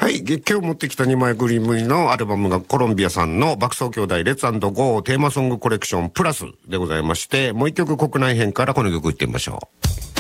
はい、今日持ってきた2枚組のアルバムがコロンビアさんの爆走兄弟レッツ&ゴーテーマソングコレクションプラスでございまして、もう一曲国内編からこの曲いってみましょう。